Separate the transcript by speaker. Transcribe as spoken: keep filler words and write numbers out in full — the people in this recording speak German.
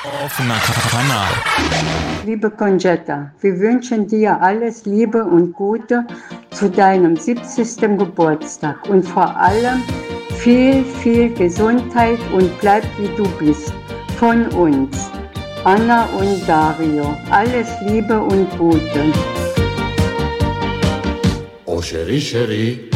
Speaker 1: Offener Kanal.
Speaker 2: Liebe Conchetta, wir wünschen dir alles Liebe und Gute zu deinem siebzigsten Geburtstag und vor allem viel, viel Gesundheit und bleib wie du bist. Von uns, Anna und Dario. Alles Liebe und Gute.
Speaker 3: Oh, Cherie, Cherie.